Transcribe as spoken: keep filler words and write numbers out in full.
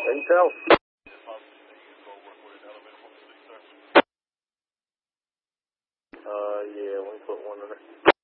Intel. Uh, yeah, let me put one in there.